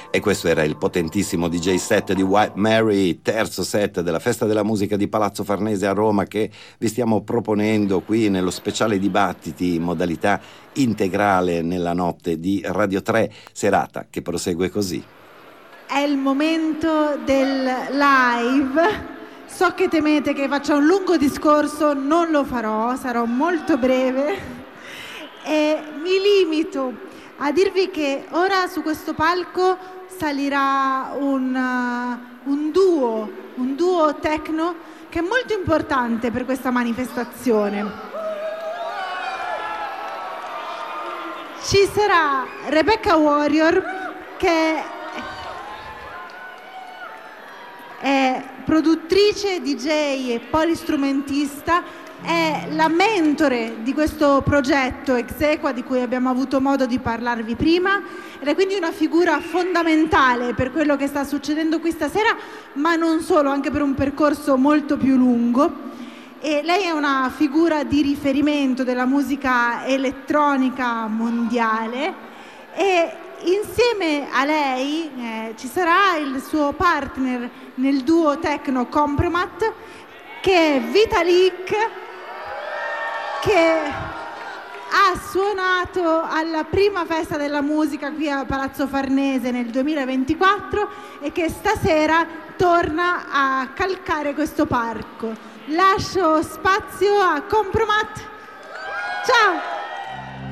E questo era il potentissimo DJ set di White Mary, terzo set della Festa della Musica di Palazzo Farnese a Roma, che vi stiamo proponendo qui nello speciale dibattiti in modalità integrale nella notte di Radio 3, serata che prosegue così. È il momento del live. So che temete che faccia un lungo discorso, non lo farò, sarò molto breve e mi limito a dirvi che ora su questo palco salirà un duo techno che è molto importante per questa manifestazione. Ci sarà Rebecca Warrior, che è produttrice, DJ e polistrumentista, è la mentore di questo progetto Exequa di cui abbiamo avuto modo di parlarvi prima, ed è quindi una figura fondamentale per quello che sta succedendo qui stasera, ma non solo, anche per un percorso molto più lungo. E lei è una figura di riferimento della musica elettronica mondiale e insieme a lei ci sarà il suo partner nel duo techno Compromat, che è Vitalik, che ha suonato alla prima Festa della Musica qui a Palazzo Farnese nel 2024 e che stasera torna a calcare questo palco. Lascio spazio a Compromat. Ciao!